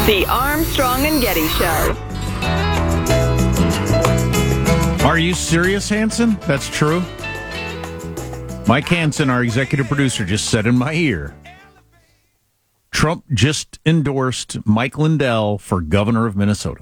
The Armstrong and Getty Show. Are you serious, Hanson? That's true? Mike Hanson, our executive producer, just said in my ear, Trump just endorsed Mike Lindell for governor of Minnesota.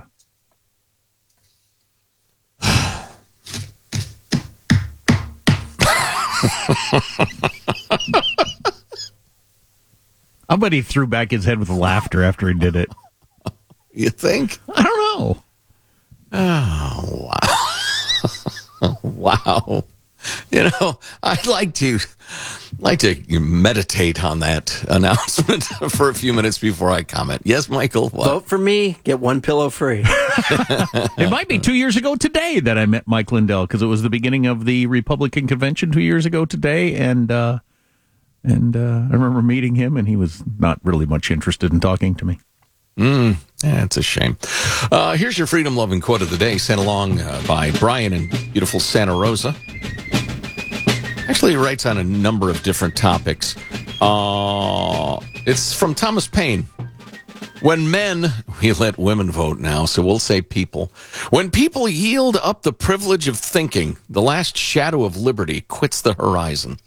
I bet he threw back his head with laughter after he did it. You think? I don't know. Oh, wow. Wow. You know, I'd like to meditate on that announcement for a few minutes before I comment. Yes, Michael? What? Vote for me. Get one pillow free. It might be 2 years ago today that I met Mike Lindell, because it was the beginning of the Republican convention 2 years ago today, and I remember meeting him, and he was not really much interested in talking to me. Yeah, it's a shame. Here's your freedom-loving quote of the day, sent along by Brian in beautiful Santa Rosa. Actually, he writes on a number of different topics. It's from Thomas Paine. When men, we let women vote now, so we'll say people. When people yield up the privilege of thinking, the last shadow of liberty quits the horizon.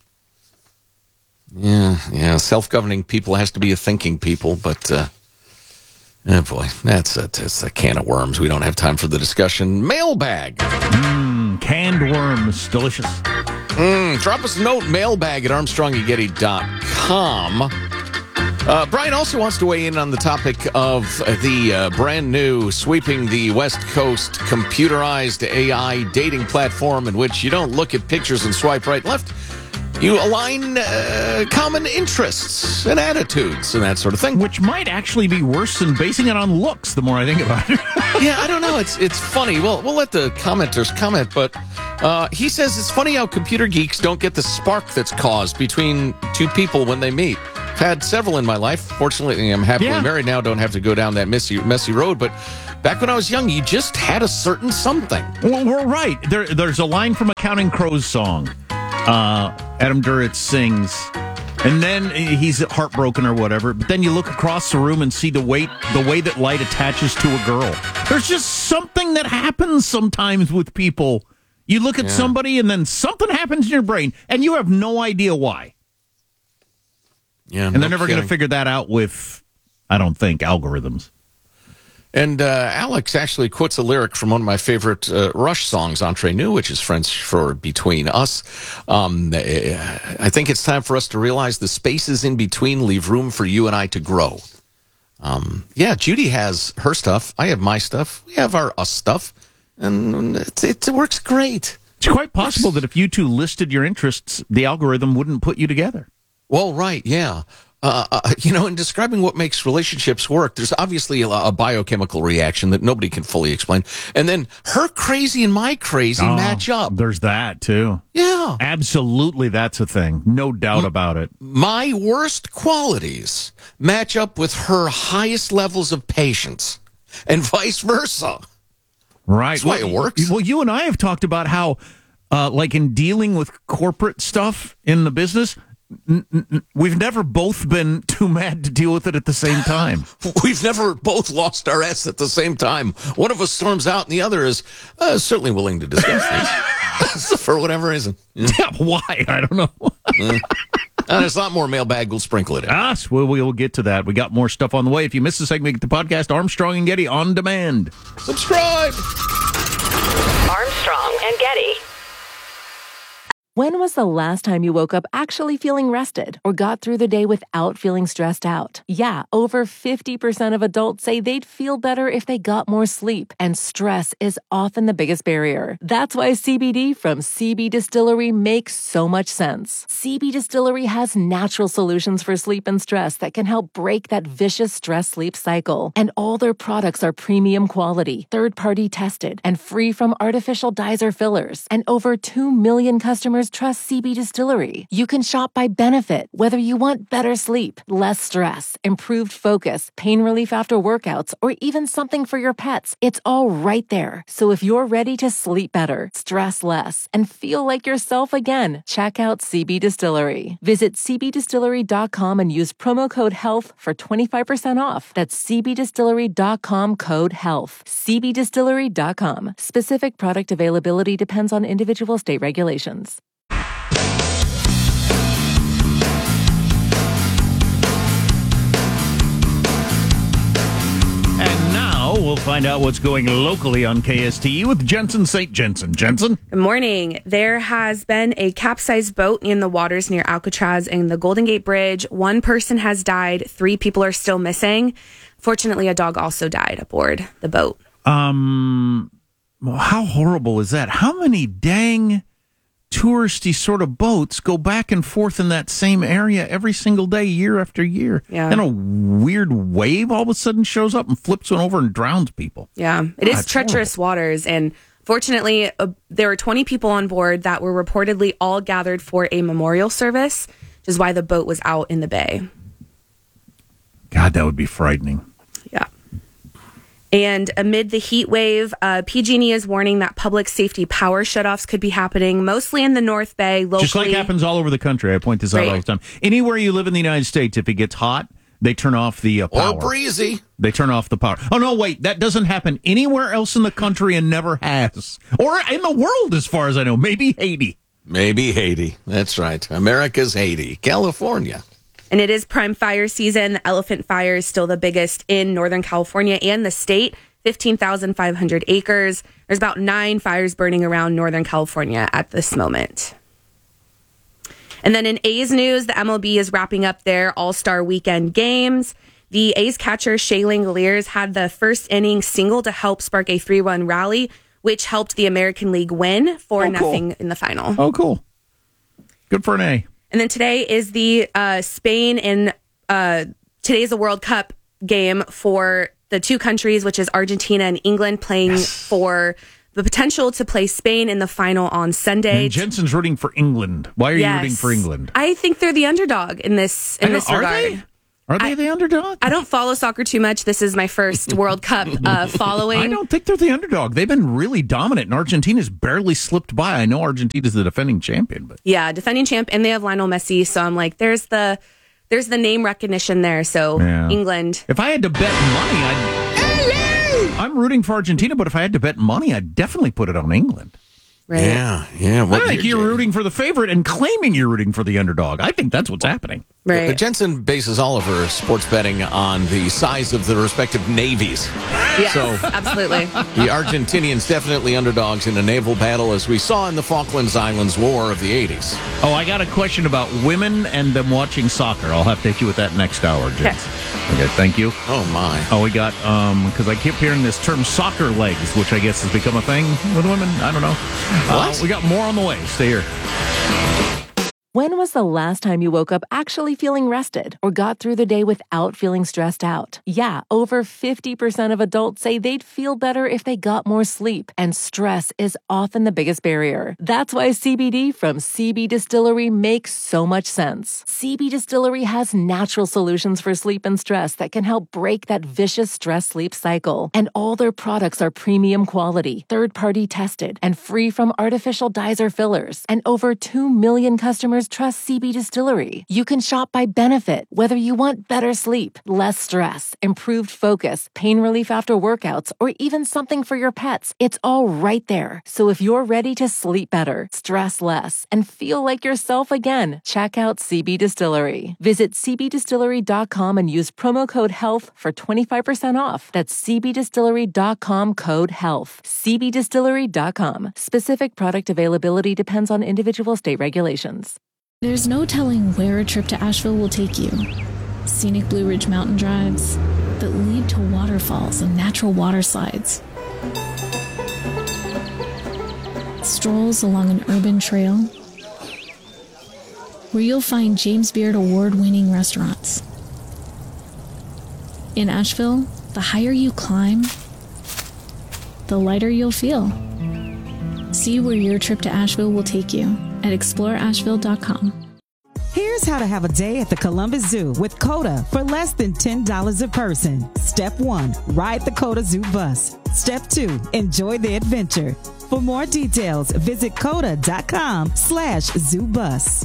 Yeah, self-governing people has to be a thinking people, but, oh boy, that's a can of worms. We don't have time for the discussion. Mailbag. Canned worms, delicious. Drop us a note, mailbag at armstrongandgetty.com. Brian also wants to weigh in on the topic of the brand new, sweeping the West Coast computerized AI dating platform in which you don't look at pictures and swipe right and left. You align common interests and attitudes and that sort of thing. Which might actually be worse than basing it on looks, the more I think about it. Yeah, I don't know. It's funny. We'll let the commenters comment, but he says it's funny how computer geeks don't get the spark that's caused between two people when they meet. I've had several in my life. Fortunately, I'm happily married now. Don't have to go down that messy road, but back when I was young, you just had a certain something. Well, we're right. There's a line from a Counting Crows song. Adam Duritz sings, and then he's heartbroken or whatever, but then you look across the room and see the way that light attaches to a girl. There's just something that happens sometimes with people. You look at somebody and then something happens in your brain, and you have no idea why. Yeah, and they're never going to figure that out with, I don't think, algorithms. And Alex actually quotes a lyric from one of my favorite Rush songs, Entre Nous, which is French for Between Us. I think it's time for us to realize the spaces in between leave room for you and I to grow. Judy has her stuff. I have my stuff. We have our us stuff. And it works great. It's quite possible that if you two listed your interests, the algorithm wouldn't put you together. Well, right, yeah. In describing what makes relationships work, there's obviously a biochemical reaction that nobody can fully explain. And then her crazy and my crazy match up. There's that, too. Yeah. Absolutely, that's a thing. No doubt about it. My worst qualities match up with her highest levels of patience, and vice versa. Right. That's why it works. Well, you and I have talked about how, like in dealing with corporate stuff in the business, we've never both been too mad to deal with it at the same time. We've never both lost our ass at the same time. One of us storms out and the other is certainly willing to discuss this for whatever reason. Yeah, why? I don't know. There's a lot more mailbag. We'll sprinkle it in. We'll get to that. We got more stuff on the way. If you missed the segment, get the podcast Armstrong and Getty on demand. Subscribe. Armstrong and Getty. When was the last time you woke up actually feeling rested or got through the day without feeling stressed out? Yeah, over 50% of adults say they'd feel better if they got more sleep, and stress is often the biggest barrier. That's why CBD from CB Distillery makes so much sense. CB Distillery has natural solutions for sleep and stress that can help break that vicious stress-sleep cycle. And all their products are premium quality, third-party tested, and free from artificial dyes or fillers. And over 2 million customers customers trust CB Distillery. You can shop by benefit, whether you want better sleep, less stress, improved focus, pain relief after workouts, or even something for your pets. It's all right there. So if you're ready to sleep better, stress less, and feel like yourself again, check out CB Distillery. Visit cbdistillery.com and use promo code HEALTH for 25% off. That's cbdistillery.com code HEALTH. cbdistillery.com. Specific product availability depends on individual state regulations. And now we'll find out what's going locally on KSTE with Jensen St. Jensen. Jensen? Good morning. There has been a capsized boat in the waters near Alcatraz and the Golden Gate Bridge. One person has died. 3 people are still missing. Fortunately, a dog also died aboard the boat. Well, how horrible is that? How many dang touristy sort of boats go back and forth in that same area every single day, year after year? Yeah. And a weird wave all of a sudden shows up and flips one over and drowns people. Yeah, it is That's treacherous waters. And fortunately, there were 20 people on board that were reportedly all gathered for a memorial service, which is why the boat was out in the bay. God, that would be frightening. Yeah. And amid the heat wave, PG&E is warning that public safety power shutoffs could be happening, mostly in the North Bay, locally. Just like happens all over the country. I point this out all the time. Anywhere you live in the United States, if it gets hot, they turn off the power. Or breezy. They turn off the power. Oh, no, wait. That doesn't happen anywhere else in the country and never has. Or in the world, as far as I know. Maybe Haiti. Maybe Haiti. That's right. America's Haiti. California. And it is prime fire season. The Elephant Fire is still the biggest in Northern California and the state, 15,500 acres. There's about 9 fires burning around Northern California at this moment. And then in A's news, the MLB is wrapping up their All-Star Weekend games. The A's catcher, Shaylin Galeers, had the first inning single to help spark a 3-1 rally, which helped the American League win 4-0 in the final. Oh, cool. Good for an A. And then today is the Spain and today's the World Cup game for the 2 countries, which is Argentina and England, playing for the potential to play Spain in the final on Sunday. And Jensen's rooting for England. Why are you rooting for England? I think they're the underdog in this regard. Are they? Are they the underdog? I don't follow soccer too much. This is my first World Cup following. I don't think they're the underdog. They've been really dominant, and Argentina's barely slipped by. I know Argentina's the defending champion, but yeah, defending champ, and they have Lionel Messi. So I'm like, there's the name recognition there. So England. If I had to bet money, I'm rooting for Argentina, but if I had to bet money, I'd definitely put it on England. Right. Yeah. I think you're rooting for the favorite and claiming you're rooting for the underdog. I think that's what's happening. Right. Jensen bases all of her sports betting on the size of the respective navies. Yes, So absolutely. the Argentinians definitely underdogs in a naval battle, as we saw in the Falklands Islands War of the 80s. Oh, I got a question about women and them watching soccer. I'll have to hit you with that next hour, Jensen. Okay, thank you. Oh, my. Oh, we got, because I keep hearing this term soccer legs, which I guess has become a thing with women. I don't know. What? We got more on the way. Stay here. When was the last time you woke up actually feeling rested or got through the day without feeling stressed out? Yeah, over 50% of adults say they'd feel better if they got more sleep, and stress is often the biggest barrier. That's why CBD from CB Distillery makes so much sense. CB Distillery has natural solutions for sleep and stress that can help break that vicious stress-sleep cycle. And all their products are premium quality, third-party tested, and free from artificial dyes or fillers. And over 2 million customers trust CB Distillery. You can shop by benefit, whether you want better sleep, less stress, improved focus, pain relief after workouts, or even something for your pets. It's all right there. So if you're ready to sleep better, stress less, and feel like yourself again, check out CB Distillery. Visit cbdistillery.com and use promo code HEALTH for 25% off. That's cbdistillery.com code HEALTH. cbdistillery.com. Specific product availability depends on individual state regulations. There's no telling where a trip to Asheville will take you. Scenic Blue Ridge mountain drives that lead to waterfalls and natural water slides. Strolls along an urban trail where you'll find James Beard award-winning restaurants. In Asheville, the higher you climb, the lighter you'll feel. See where your trip to Asheville will take you at exploreasheville.com. Here's how to have a day at the Columbus Zoo with CODA for less than $10 a person. Step 1, ride the CODA Zoo bus. Step 2, enjoy the adventure. For more details, visit coda.com/zoobus.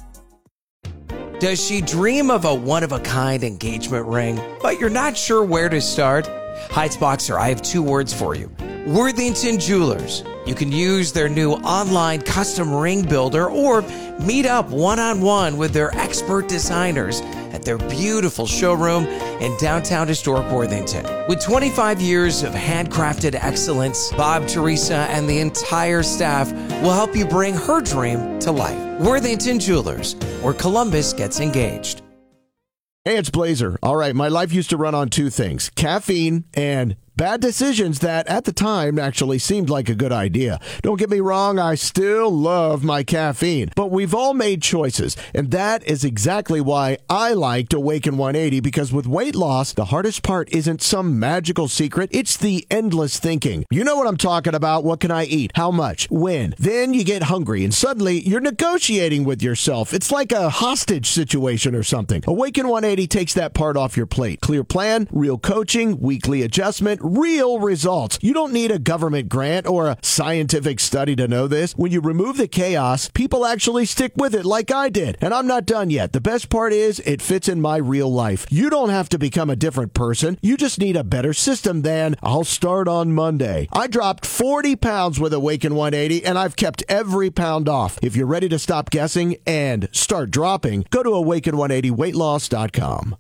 Does she dream of a one-of-a-kind engagement ring, but you're not sure where to start? Heights I have 2 words for you. Worthington Jewelers. You can use their new online custom ring builder or meet up one-on-one with their expert designers at their beautiful showroom in downtown historic Worthington. With 25 years of handcrafted excellence, Bob, Teresa, and the entire staff will help you bring her dream to life. Worthington Jewelers, where Columbus gets engaged. Hey, it's Blazer. All right, my life used to run on 2 things, caffeine and bad decisions that at the time actually seemed like a good idea. Don't get me wrong, I still love my caffeine, but we've all made choices, and that is exactly why I liked Awaken 180, because with weight loss, the hardest part isn't some magical secret, it's the endless thinking. You know what I'm talking about. What can I eat? How much? When? Then you get hungry, and suddenly you're negotiating with yourself. It's like a hostage situation or something. Awaken 180 takes that part off your plate. Clear plan, real coaching, weekly adjustment, real results. You don't need a government grant or a scientific study to know this. When you remove the chaos, people actually stick with it like I did. And I'm not done yet. The best part is it fits in my real life. You don't have to become a different person. You just need a better system than I'll start on Monday. I dropped 40 pounds with Awaken 180 and I've kept every pound off. If you're ready to stop guessing and start dropping, go to awaken180weightloss.com.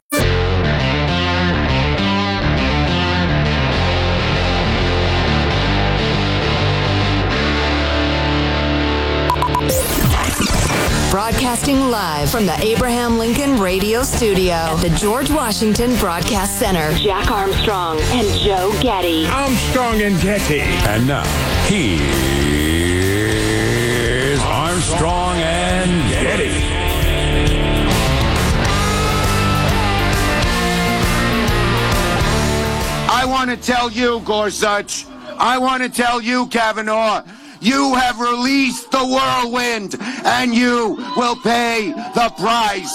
Broadcasting live from the Abraham Lincoln Radio Studio at the George Washington Broadcast Center. Jack Armstrong and Joe Getty. Armstrong and Getty. And now, here's Armstrong and Getty. I want to tell you, Gorsuch, I want to tell you, Kavanaugh, you have released the whirlwind, and you will pay the price.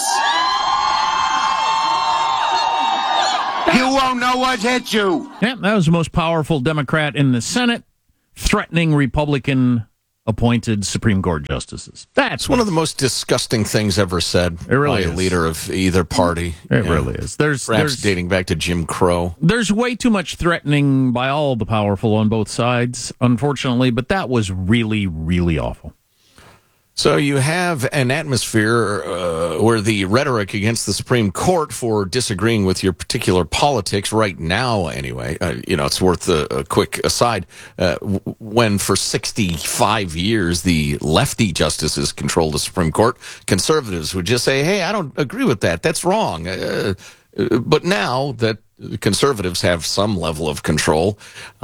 You won't know what hit you. Yeah, that was the most powerful Democrat in the Senate, threatening Republican-appointed Supreme Court justices. That's one of the most disgusting things ever said by a leader of either party. It really is. Perhaps dating back to Jim Crow. There's way too much threatening by all the powerful on both sides, unfortunately, but that was really, really awful. So you have an atmosphere where the rhetoric against the Supreme Court for disagreeing with your particular politics right now, anyway, it's worth a quick aside. When for 65 years the lefty justices controlled the Supreme Court, conservatives would just say, hey, I don't agree with that. That's wrong. But now that conservatives have some level of control,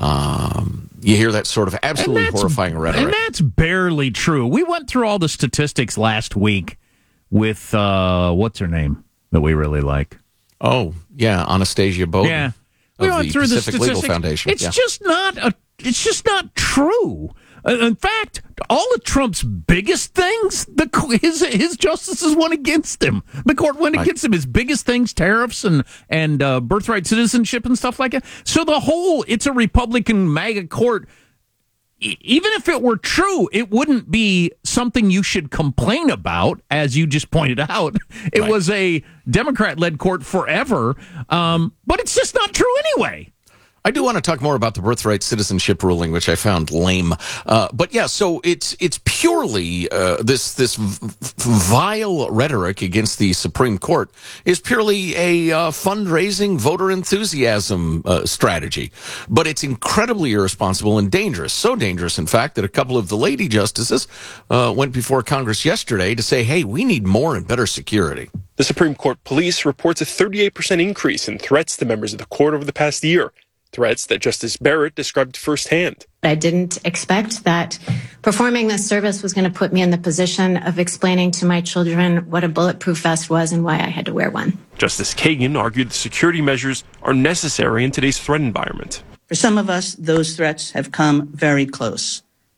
you hear that sort of absolutely horrifying rhetoric. And that's barely true. We went through all the statistics last week with, what's her name that we really like? Oh, yeah, Anastasia Bowden. Yeah. We went through the statistics. Legal Foundation. It's just not true. In fact, all of Trump's biggest things, his justices went against him. The court went against him. His biggest things, tariffs and birthright citizenship and stuff like that. So it's a Republican MAGA court. Even if it were true, it wouldn't be something you should complain about, as you just pointed out. It was a Democrat-led court forever, but it's just not true anyway. I do want to talk more about the birthright citizenship ruling, which I found lame. But yeah, so it's purely this vile rhetoric against the Supreme Court is purely a fundraising voter enthusiasm strategy. But it's incredibly irresponsible and dangerous. So dangerous, in fact, that a couple of the lady justices went before Congress yesterday to say, hey, we need more and better security. The Supreme Court police reports a 38% increase in threats to members of the court over the past year. Threats that Justice Barrett described firsthand. I didn't expect that performing this service was going to put me in the position of explaining to my children what a bulletproof vest was and why I had to wear one. Justice Kagan argued the security measures are necessary in today's threat environment. For some of us, those threats have come very close.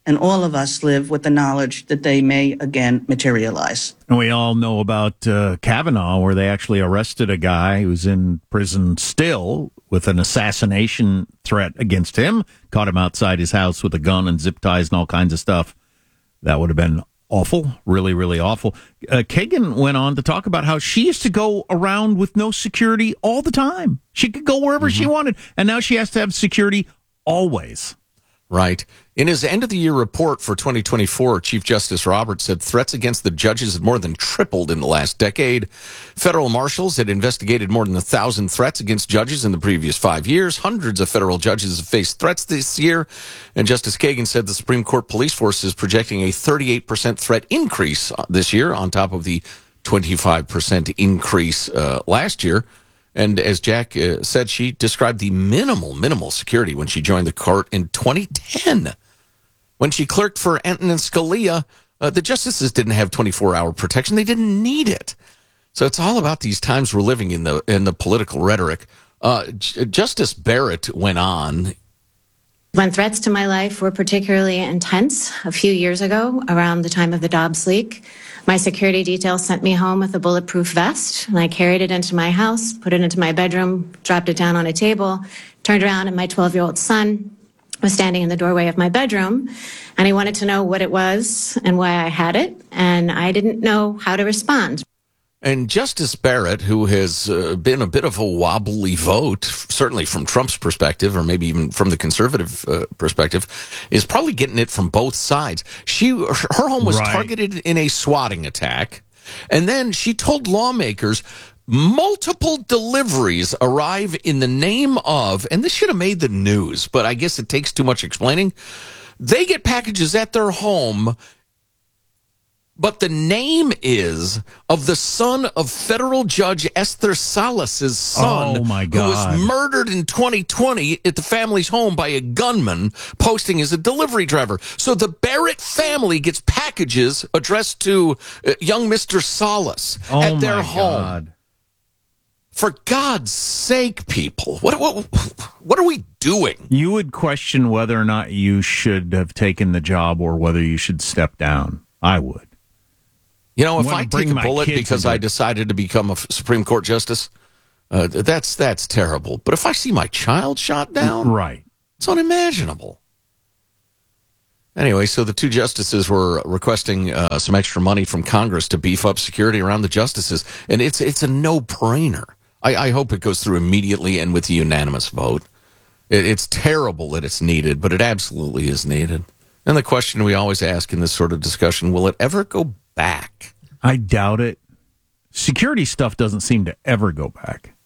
and all of us live with the knowledge that they may again materialize. And we all know about Kavanaugh, where they actually arrested a guy who's in prison still with an assassination threat against him, caught him outside his house with a gun and zip ties and all kinds of stuff. That would have been awful, really, really awful. Kagan went on to talk about how she used to go around with no security all the time. She could go wherever she wanted, and now she has to have security always. Right. In his end-of-the-year report for 2024, Chief Justice Roberts said threats against the judges had more than tripled in the last decade. Federal marshals had investigated more than 1,000 threats against judges in the previous 5 years. Hundreds of federal judges have faced threats this year. And Justice Kagan said the Supreme Court police force is projecting a 38% threat increase this year on top of the 25% increase last year. And as Jack said, she described the minimal security when she joined the court in 2010. When she clerked for Antonin Scalia, the justices didn't have 24-hour protection. They didn't need it. So it's all about these times we're living in the political rhetoric. Justice Barrett went on. When threats to my life were particularly intense a few years ago, around the time of the Dobbs leak, my security detail sent me home with a bulletproof vest, and I carried it into my house, put it into my bedroom, dropped it down on a table, turned around, and my 12-year-old son was standing in the doorway of my bedroom, and he wanted to know what it was and why I had it, and I didn't know how to respond. And Justice Barrett, who has been a bit of a wobbly vote, certainly from Trump's perspective, or maybe even from the conservative perspective, is probably getting it from both sides. Her home was targeted in a swatting attack, and then she told lawmakers multiple deliveries arrive in the name of, and this should have made the news, but I guess it takes too much explaining. They get packages at their home, but the name is of the son of federal judge Esther Salas' son, oh my who God, was murdered in 2020 at the family's home by a gunman posting as a delivery driver. So the Barrett family gets packages addressed to young Mr. Salas at their home. God. For God's sake, people, what are we doing? You would question whether or not you should have taken the job or whether you should step down. I would. You know, if I take a bullet because I decided to become a Supreme Court justice, that's terrible. But if I see my child shot down, right, it's unimaginable. Anyway, so the two justices were requesting some extra money from Congress to beef up security around the justices, and it's a no-brainer. I hope it goes through immediately and with a unanimous vote. It's terrible that it's needed, but it absolutely is needed. And the question we always ask in this sort of discussion, will it ever go back? I doubt it. Security stuff doesn't seem to ever go back.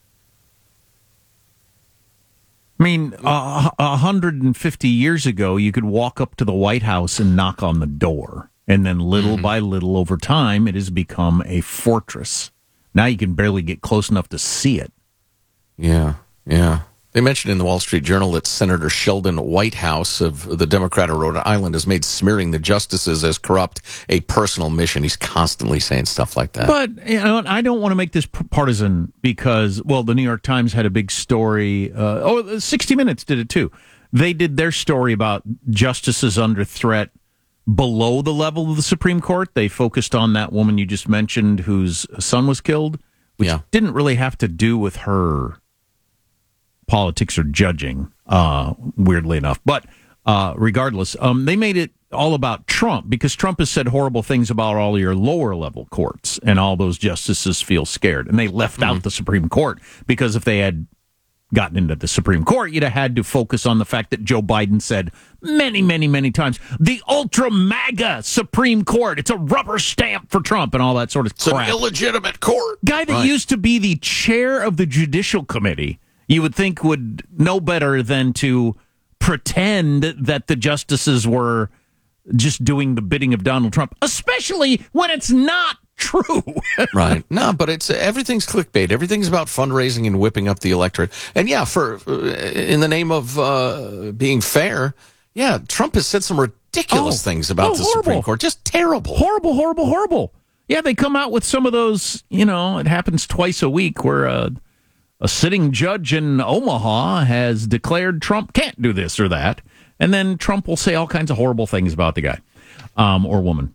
I mean, 150 years ago, you could walk up to the White House and knock on the door. And then little by little over time, it has become a fortress. Now you can barely get close enough to see it. Yeah. They mentioned in the Wall Street Journal that Senator Sheldon Whitehouse of the Democrat of Rhode Island has made smearing the justices as corrupt a personal mission. He's constantly saying stuff like that. But I don't want to make this partisan because, well, the New York Times had a big story. 60 Minutes did it too. They did their story about justices under threat below the level of the Supreme Court. They focused on that woman you just mentioned whose son was killed, which didn't really have to do with her politics or judging, weirdly enough. But regardless, they made it all about Trump because Trump has said horrible things about all your lower level courts, and all those justices feel scared. And they left out the Supreme Court because if they had gotten into the Supreme Court, you'd have had to focus on the fact that Joe Biden said many, many, many times, the ultra MAGA Supreme Court, it's a rubber stamp for Trump and all that sort of crap. It's an illegitimate court. Guy that used to be the chair of the Judicial Committee, you would think would know better than to pretend that the justices were just doing the bidding of Donald Trump, especially when it's not true. Right. No, but it's everything's clickbait. Everything's about fundraising and whipping up the electorate. And yeah, for in the name of being fair, yeah, Trump has said some ridiculous things about the Supreme Court. Just terrible. Horrible. Yeah, they come out with some of those, it happens twice a week where a sitting judge in Omaha has declared Trump can't do this or that. And then Trump will say all kinds of horrible things about the guy or woman.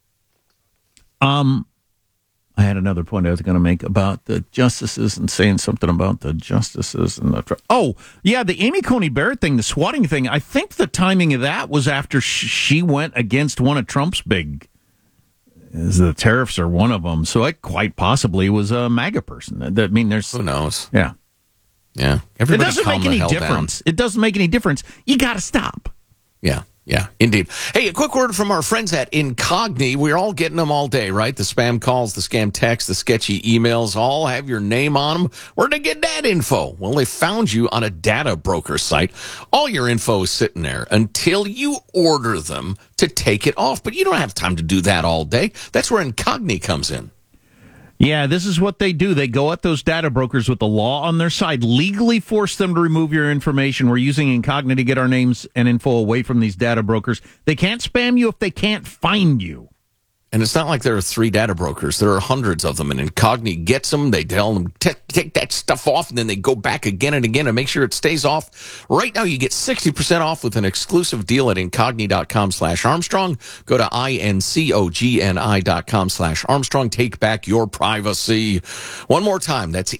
I had another point I was going to make about the justices and saying something about the justices and the. Oh, yeah, the Amy Coney Barrett thing, the swatting thing. I think the timing of that was after she went against one of Trump's big. The tariffs are one of them, so it quite possibly was a MAGA person. I mean, there's who knows? Yeah, yeah. Everybody it doesn't make any difference. Down. It doesn't make any difference. You got to stop. Yeah. Yeah, indeed. Hey, a quick word from our friends at Incogni. We're all getting them all day, right? The spam calls, the scam texts, the sketchy emails, all have your name on them. Where'd they get that info? Well, they found you on a data broker site. All your info is sitting there until you order them to take it off. But you don't have time to do that all day. That's where Incogni comes in. Yeah, this is what they do. They go at those data brokers with the law on their side, legally force them to remove your information. We're using Incogni to get our names and info away from these data brokers. They can't spam you if they can't find you. And it's not like there are 3 data brokers. There are hundreds of them, and Incogni gets them. They tell them, take that stuff off, and then they go back again and again and make sure it stays off. Right now, you get 60% off with an exclusive deal at Incogni.com/Armstrong. Go to INCOGNI.com/Armstrong. Take back your privacy. One more time, that's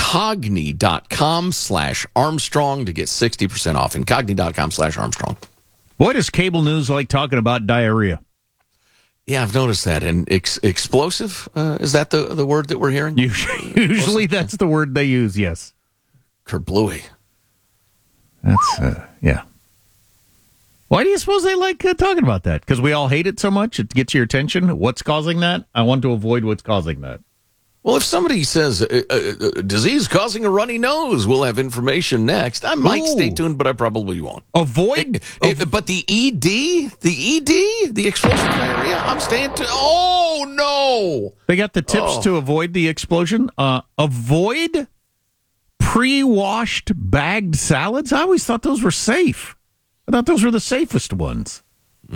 Incogni.com/Armstrong to get 60% off. Incogni.com/Armstrong. Boy, does cable news like talking about diarrhea. Yeah, I've noticed that. And explosive, is that the word that we're hearing? Usually that's the word they use, yes. Kerblooey. That's, yeah. Why do you suppose they like talking about that? Because we all hate it so much? It gets your attention? What's causing that? I want to avoid what's causing that. Well, if somebody says disease causing a runny nose, we'll have information next. I might stay tuned, but I probably won't. Avoid. But the ED, the explosive diarrhea, I'm staying tuned. Oh, no. They got the tips to avoid the explosion. Avoid pre-washed bagged salads. I always thought those were safe. I thought those were the safest ones.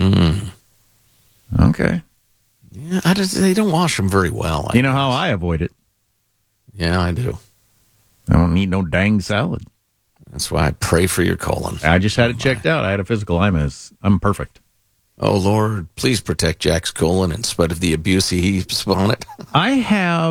Okay. Yeah, they don't wash them very well. You know how I avoid it? Yeah, I do. I don't need no dang salad. That's why I pray for your colon. I just had it checked out. I had a physical. I'm perfect. Oh, Lord, please protect Jack's colon in spite of the abuse he heaps upon it. I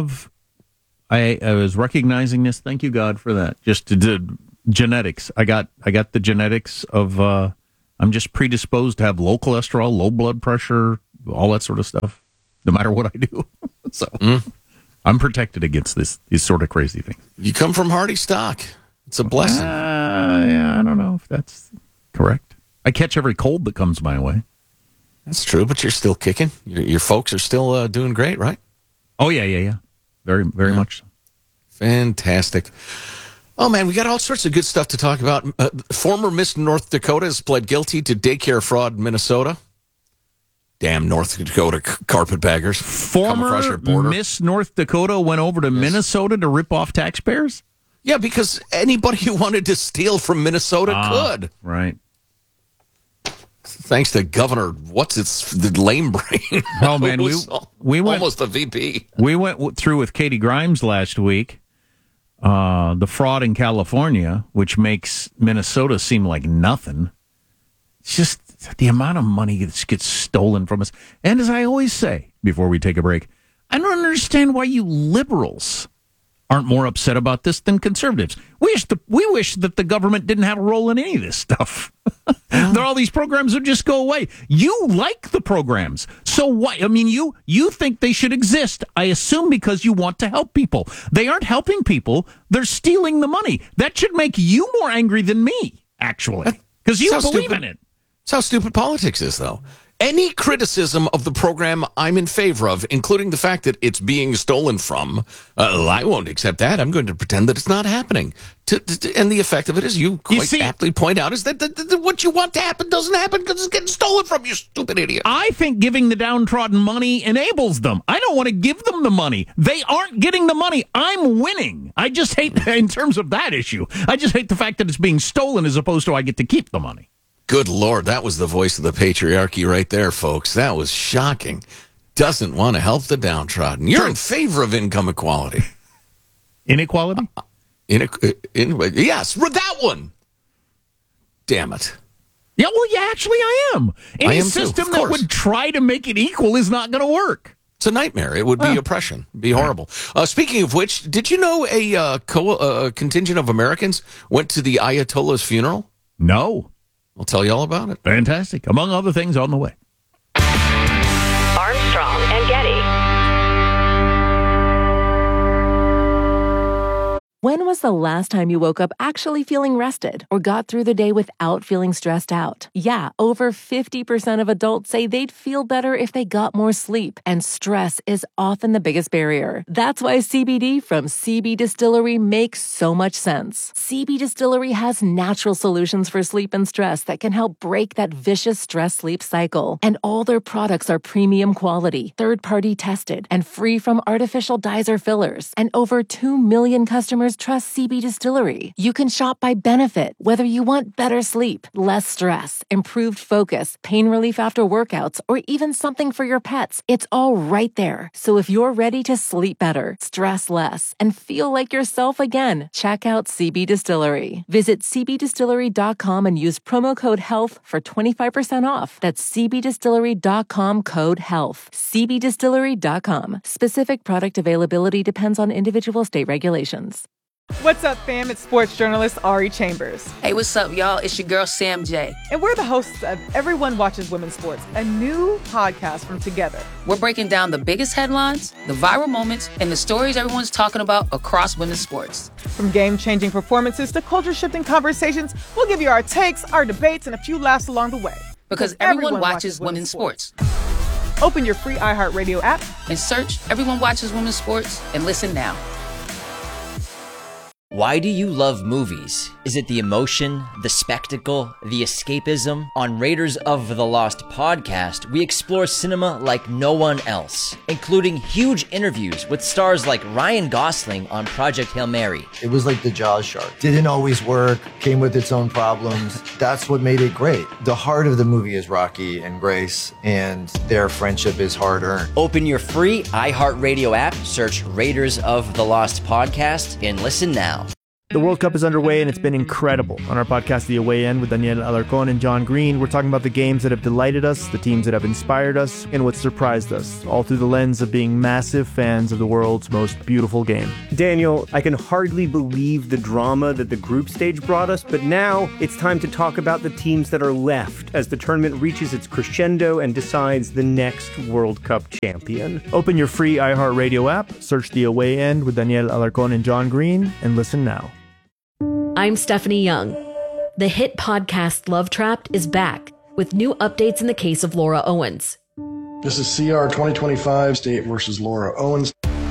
was recognizing this. Thank you, God, for that. Just genetics. I got the genetics of I'm just predisposed to have low cholesterol, low blood pressure, all that sort of stuff, no matter what I do. So I'm protected against these sort of crazy things. You come from hearty stock. It's a blessing. Yeah, I don't know if that's correct. I catch every cold that comes my way. That's true, but you're still kicking. Your folks are still doing great, right? Oh, yeah. Very, very much so. Fantastic. Oh, man, we got all sorts of good stuff to talk about. Former Miss North Dakota has pled guilty to daycare fraud in Minnesota. Damn North Dakota carpetbaggers. Former Miss North Dakota went over to Minnesota to rip off taxpayers? Yeah, because anybody who wanted to steal from Minnesota could. Right. Thanks to Governor, the lame brain. Oh, man, we went almost a VP. We went through with Katie Grimes last week, the fraud in California, which makes Minnesota seem like nothing. It's just the amount of money that gets stolen from us. And as I always say before we take a break, I don't understand why you liberals aren't more upset about this than conservatives. We wish that the government didn't have a role in any of this stuff. There are all these programs that just go away. You like the programs. So why? I mean, you think they should exist, I assume, because you want to help people. They aren't helping people. They're stealing the money. That should make you more angry than me, actually, because you believe in it. That's how stupid politics is, though. Any criticism of the program I'm in favor of, including the fact that it's being stolen from, I won't accept that. I'm going to pretend that it's not happening. And the effect of it, as you quite aptly point out, is that what you want to happen doesn't happen because it's getting stolen from you, stupid idiot. I think giving the downtrodden money enables them. I don't want to give them the money. They aren't getting the money. I'm winning. I just hate, in terms of that issue, I just hate the fact that it's being stolen as opposed to I get to keep the money. Good Lord, that was the voice of the patriarchy right there, folks. That was shocking. Doesn't want to help the downtrodden. You're in favor of income equality. Inequality? Yes, that one. Damn it. Yeah, well, yeah, actually I am. Any I am too, system of that course. would try to make it equal is not going to work. It's a nightmare. It would be oppression. It'd be horrible. Speaking of which, did you know a contingent of Americans went to the Ayatollah's funeral? No. I'll tell you all about it. Fantastic. Among other things on the way. Armstrong and Getty. When was the last time you woke up actually feeling rested or got through the day without feeling stressed out? Yeah, over 50% of adults say they'd feel better if they got more sleep, and stress is often the biggest barrier. That's why CBD from CB Distillery makes so much sense. CB Distillery has natural solutions for sleep and stress that can help break that vicious stress-sleep cycle. And all their products are premium quality, third-party tested, and free from artificial dyes or fillers. And over 2 million customers trust CB Distillery. You can shop by benefit, whether you want better sleep, less stress, improved focus, pain relief after workouts, or even something for your pets. It's all right there. So if you're ready to sleep better, stress less, and feel like yourself again, check out CB Distillery. Visit cbdistillery.com and use promo code HEALTH for 25% off. That's cbdistillery.com, code HEALTH. cbdistillery.com. Specific product availability depends on individual state regulations. What's up, fam? It's sports journalist Ari Chambers. Hey, what's up, y'all? It's your girl, Sam J. And we're the hosts of Everyone Watches Women's Sports, a new podcast from Together. We're breaking down the biggest headlines, the viral moments, and the stories everyone's talking about across women's sports. From game-changing performances to culture-shifting conversations, we'll give you our takes, our debates, and a few laughs along the way. Because everyone watches women's sports. Open your free iHeartRadio app and search Everyone Watches Women's Sports and listen now. Why do you love movies? Is it the emotion, the spectacle, the escapism? On Raiders of the Lost podcast, we explore cinema like no one else, including huge interviews with stars like Ryan Gosling on Project Hail Mary. It was like the Jaws shark. Didn't always work, came with its own problems. That's what made it great. The heart of the movie is Rocky and Grace, and their friendship is hard-earned. Open your free iHeartRadio app, search Raiders of the Lost podcast, and listen now. The World Cup is underway and it's been incredible. On our podcast, The Away End, with Daniel Alarcón and John Green, we're talking about the games that have delighted us, the teams that have inspired us, and what surprised us, all through the lens of being massive fans of the world's most beautiful game. Daniel, I can hardly believe the drama that the group stage brought us, but now it's time to talk about the teams that are left as the tournament reaches its crescendo and decides the next World Cup champion. Open your free iHeartRadio app, search The Away End with Daniel Alarcón and John Green, and listen now. I'm Stephanie Young. The hit podcast Love Trapped is back with new updates in the case of Laura Owens. This is CR 2025 State versus Laura Owens.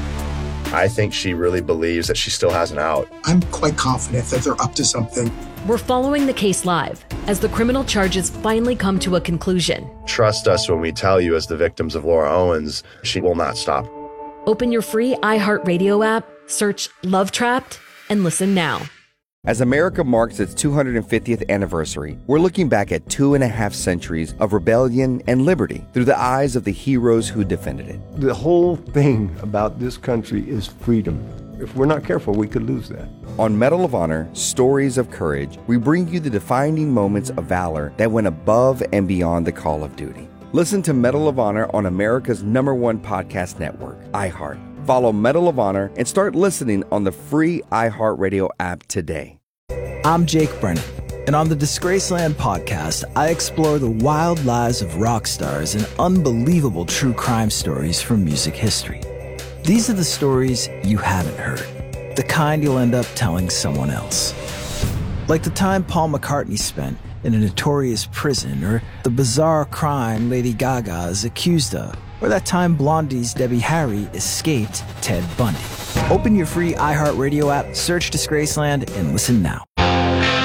I think she really believes that she still has an out. I'm quite confident that they're up to something. We're following the case live as the criminal charges finally come to a conclusion. Trust us when we tell you, as the victims of Laura Owens, she will not stop. Open your free iHeartRadio app, search Love Trapped, and listen now. As America marks its 250th anniversary, we're looking back at 2.5 centuries of rebellion and liberty through the eyes of the heroes who defended it. The whole thing about this country is freedom. If we're not careful, we could lose that. On Medal of Honor, Stories of Courage, we bring you the defining moments of valor that went above and beyond the call of duty. Listen to Medal of Honor on America's #1 podcast network, iHeart. Follow Medal of Honor and start listening on the free iHeartRadio app today. I'm Jake Brennan, and on the Disgraceland podcast, I explore the wild lives of rock stars and unbelievable true crime stories from music history. These are the stories you haven't heard, the kind you'll end up telling someone else. Like the time Paul McCartney spent in a notorious prison, or the bizarre crime Lady Gaga is accused of, or that time Blondie's Debbie Harry escaped Ted Bundy. Open your free iHeartRadio app, search Disgraceland, and listen now.